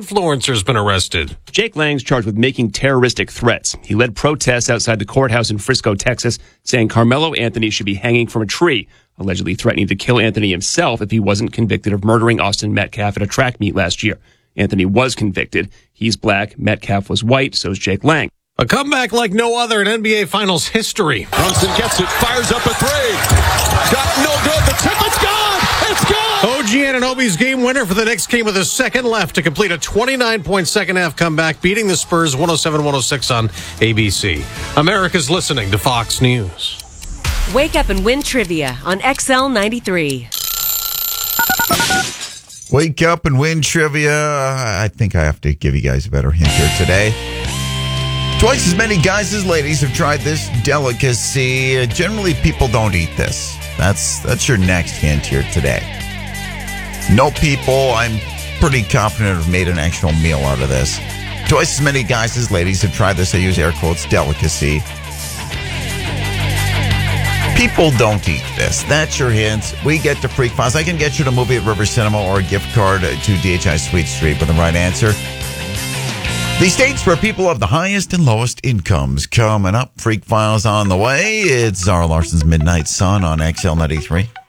influencer has been arrested. Jake Lang's charged with making terroristic threats. He led protests outside the courthouse in Frisco, Texas, saying Carmelo Anthony should be hanging from a tree, allegedly threatening to kill Anthony himself if he wasn't convicted of murdering Austin Metcalf at a track meet last year. Anthony was convicted. He's black, Metcalf was white, so's Jake Lang. A comeback like no other in NBA Finals history. Brunson gets it, fires up a three. Got no good. The tip, it's gone. It's gone. OG Anunoby's game winner for the Knicks came with a second left to complete a 29-point second-half comeback, beating the Spurs 107-106 on ABC. America's listening to Fox News. Wake up and win trivia on XL 93. Wake up and win trivia. I think I have to give you guys a better hint here today. Twice as many guys as ladies have tried this delicacy. Generally, people don't eat this. That's your next hint here today. No people, I'm pretty confident, have made an actual meal out of this. Twice as many guys as ladies have tried this. I use air quotes, delicacy. People don't eat this. That's your hint. We get to Freak Files. I can get you to a movie at River Cinema or a gift card to DHI Sweet Street with the right answer. The states where people have the highest and lowest incomes. Coming up, Freak Files on the way. It's Zara Larson's Midnight Sun on XL 93.